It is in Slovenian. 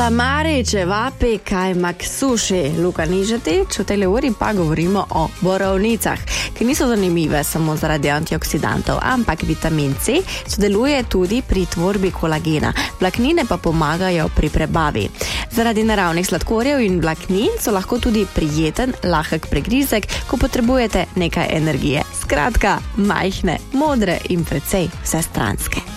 Kalamari, čevapi, kajmak, suši, lukanižati, v tej uri pa govorimo o borovnicah, ki niso zanimive samo zaradi antioksidantov, ampak vitamin C sodeluje tudi pri tvorbi kolagena, vlaknine pa pomagajo pri prebavi. Zaradi naravnih sladkorjev in vlaknin so lahko tudi prijeten, lahek pregrizek, ko potrebujete nekaj energije. Skratka, majhne, modre in precej vsestranske.